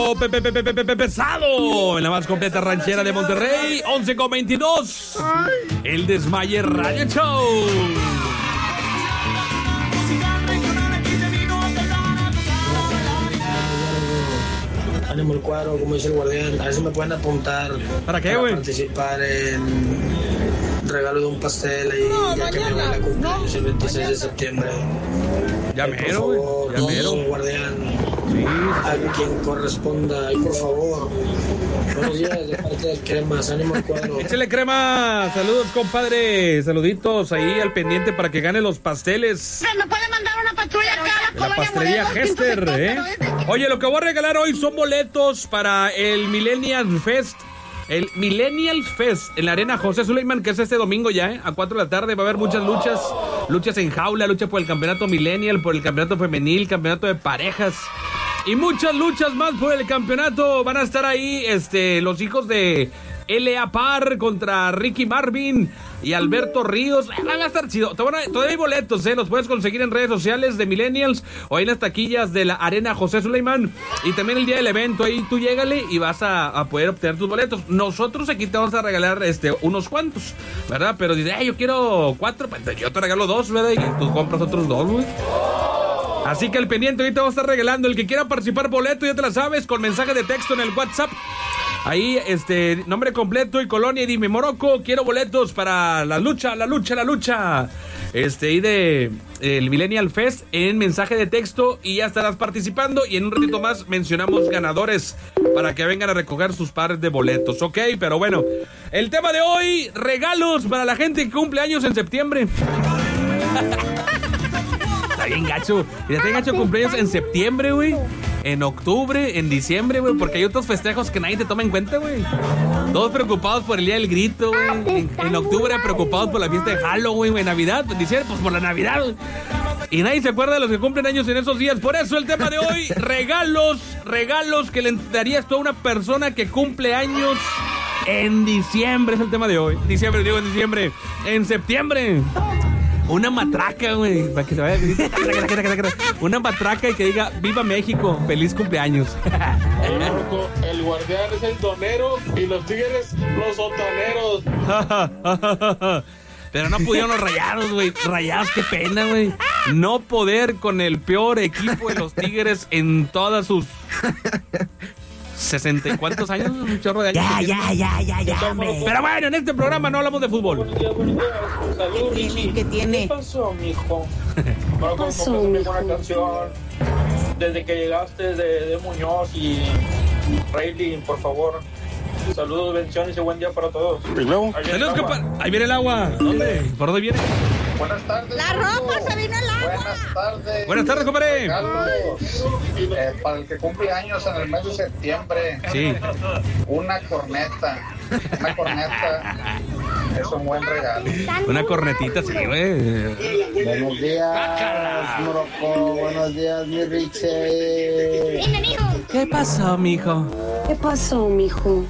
peso pesado en la más completa ranchera de Monterrey, 11:22. El Desmaye Radio Show. Ánimo el cuadro, como dice el guardián. A ver si me pueden apuntar. ¿Para qué, güey? Participar en regalo de un pastel ahí, ya que mi abuela cumpleaños el 26 de septiembre. Ya mero, güey. Ya mero. Guardián. Sí. A quien corresponda. Ay, por favor. Buenos días, de parte del Cremas. Ánimo al cuadro. Échale crema. Saludos, compadre. Saluditos ahí al pendiente para que gane los pasteles. ¿Me puede mandar una patrulla acá a La pastelería Hester, Oye, lo que voy a regalar hoy son boletos para el Millennials Fest. El Millennials Fest en la Arena José Suleiman, que es este domingo ya, a 4 de la tarde. Va a haber muchas luchas. Luchas en jaula, lucha por el campeonato millennial, por el campeonato femenil, campeonato de parejas. Y muchas luchas más por el campeonato. Van a estar ahí los hijos de L.A. Parr contra Ricky Marvin y Alberto Ríos. Van a estar chido. Todavía hay boletos, los puedes conseguir en redes sociales de Millennials o en las taquillas de la Arena José Suleiman. Y también el día del evento, ahí tú llégale y vas a poder obtener tus boletos. Nosotros aquí te vamos a regalar unos cuantos, ¿verdad? Pero dices, yo quiero 4, pues yo te regalo 2, ¿verdad? Y tú compras otros 2, güey. Así que al pendiente, ahorita vamos a estar regalando. El que quiera participar boleto, ya te la sabes, con mensaje de texto en el WhatsApp. Ahí, nombre completo y colonia, y dime, Morocco, quiero boletos para la lucha. Y de el Millennial Fest en mensaje de texto y ya estarás participando. Y en un ratito más mencionamos ganadores para que vengan a recoger sus pares de boletos, ¿ok? Pero bueno, el tema de hoy, regalos para la gente que cumple años en septiembre. Está bien gacho. Y está bien gacho cumpleaños en septiembre, güey. En octubre, en diciembre, güey. Porque hay otros festejos que nadie te toma en cuenta, güey. Todos preocupados por el día del grito, güey. En octubre preocupados por la fiesta de Halloween, güey. Navidad, en diciembre, pues por la Navidad, güey. Y nadie se acuerda de los que cumplen años en esos días. Por eso el tema de hoy, regalos que le darías tú a una persona que cumple años en diciembre. Es el tema de hoy. En diciembre. En septiembre. Una matraca, güey, para que se vaya. Una matraca y que diga, ¡Viva México! ¡Feliz cumpleaños! El guardián es el donero y los tigres los sotaneros. Pero no pudieron los Rayados, güey. Rayados, qué pena, güey. No poder con el peor equipo de los Tigres en todas sus 60 y cuántos años, un chorro de años. Ya, hombre. Pero bueno, en este programa no hablamos de fútbol. ¿Qué tiene? ¿Qué pasó, mijo? Bueno, pasó, mijo? Una canción desde que llegaste de Muñoz y Rayleigh, por favor. Saludos, bendiciones y buen día para todos. ¿Y luego? Ahí viene el agua. ¿Dónde? ¿Por dónde viene? Buenas tardes. La ropa, se vino el agua. Buenas tardes, compadre. Para el que cumple años en el mes de septiembre. Sí. Una corneta. Es un buen regalo. Una cornetita, sí, güey. Buenos días, Morocco. Buenos días, mi Richie. ¿Qué pasó, mijo? ¿Qué pasó, mijo?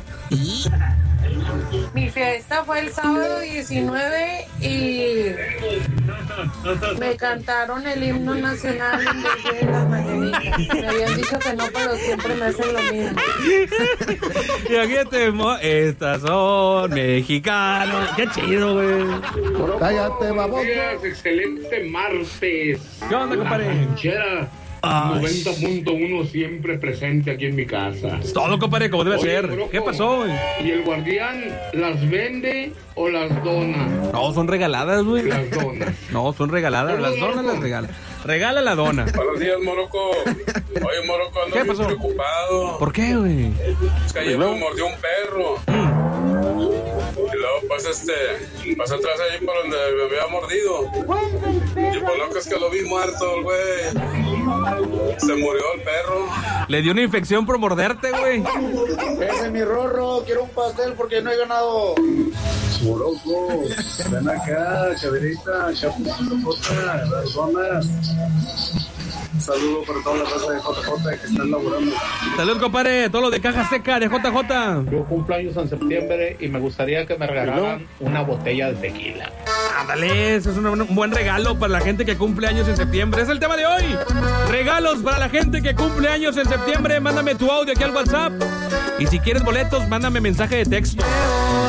Mi fiesta fue el sábado 19 y me cantaron el himno nacional en vez de las mañanitas. Me habían dicho que no, pero siempre me hacen lo mismo. Y aquí estas son mexicanos. Qué chido, güey. Cállate, baboso. Excelente martes. ¿Qué onda, compadre? Ranchera 90.1 siempre presente aquí en mi casa. Todo, compadre, como debe ser. Morocco, ¿Qué pasó, güey? ¿Y el guardián las vende o las dona? No, son regaladas, güey. Las donas. No, son regaladas. Las donas las regala. Regala la dona. Buenos días, Morocco. Oye, Morocco, ando ¿Qué bien pasó? preocupado. ¿Por qué, güey? Es que ayer me mordió un perro. Y luego pasé atrás ahí por donde me había mordido. Y por lo que es que lo vi muerto, el güey. Se murió el perro. Le dio una infección por morderte, güey. Ese es mi Rorro. Quiero un pastel porque no he ganado. Morocco, ven acá, caderita, chapuzota, las donas. saludo para toda la raza de JJ que están laborando. Salud, compadre, todo lo de caja seca de JJ. Yo cumplo años en septiembre y me gustaría que me regalaran una botella de tequila. Ándale, eso es un buen regalo para la gente que cumple años en septiembre. Es el tema de hoy. Regalos para la gente que cumple años en septiembre. Mándame tu audio aquí al WhatsApp. Y si quieres boletos, mándame mensaje de texto.